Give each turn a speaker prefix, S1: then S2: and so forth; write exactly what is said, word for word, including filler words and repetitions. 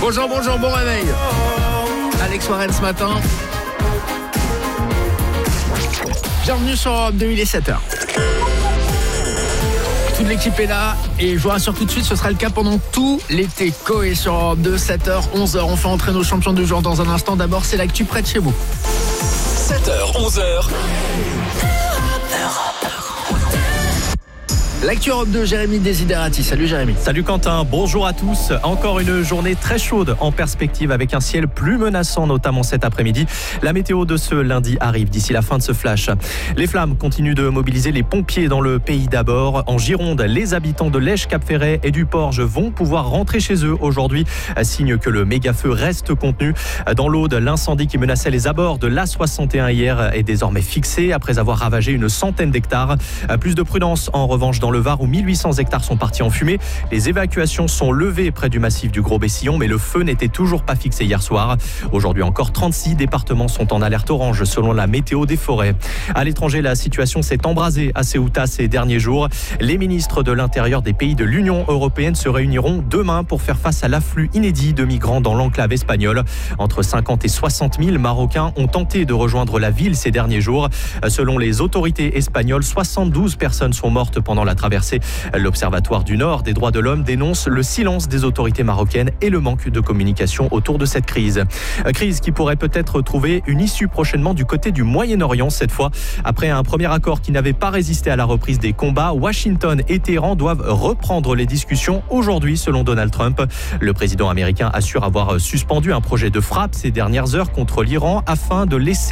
S1: Bonjour, bonjour, bon réveil. Alex Warren ce matin. Bienvenue sur Europe deux, il est sept heures. Toute l'équipe est là et je vous rassure tout de suite, ce sera le cas pendant tout l'été. Coé sur Europe deux, sept heures, onze heures. On fait entrer nos champions du jour dans un instant. D'abord, c'est l'actu près de chez vous.
S2: sept heures, onze heures.
S1: L'actu Europe deux, Jérémy Desiderati. Salut Jérémy.
S3: Salut Quentin, bonjour à tous. Encore une journée très chaude en perspective avec un ciel plus menaçant, notamment cet après-midi. La météo de ce lundi arrive d'ici la fin de ce flash. Les flammes continuent de mobiliser les pompiers dans le pays d'abord. En Gironde, les habitants de Lège-Cap-Ferret et du Porge vont pouvoir rentrer chez eux aujourd'hui. Signe que le méga-feu reste contenu. Dans l'Aude, l'incendie qui menaçait les abords de l'A soixante et un hier est désormais fixé après avoir ravagé une centaine d'hectares. Plus de prudence en revanche dans le Var où mille huit cents hectares sont partis en fumée. Les évacuations sont levées près du massif du Gros-Bessillon, mais le feu n'était toujours pas fixé hier soir. Aujourd'hui encore, trente-six départements sont en alerte orange selon la météo des forêts. À l'étranger, la situation s'est embrasée à Ceuta ces derniers jours. Les ministres de l'Intérieur des pays de l'Union européenne se réuniront demain pour faire face à l'afflux inédit de migrants dans l'enclave espagnole. Entre cinquante et soixante mille Marocains ont tenté de rejoindre la ville ces derniers jours. Selon les autorités espagnoles, soixante-douze personnes sont mortes pendant la traversée. L'Observatoire du Nord des droits de l'homme dénonce le silence des autorités marocaines et le manque de communication autour de cette crise. Crise qui pourrait peut-être trouver une issue prochainement du côté du Moyen-Orient cette fois. Après un premier accord qui n'avait pas résisté à la reprise des combats, Washington et Téhéran doivent reprendre les discussions aujourd'hui selon Donald Trump. Le président américain assure avoir suspendu un projet de frappe ces dernières heures contre l'Iran afin de laisser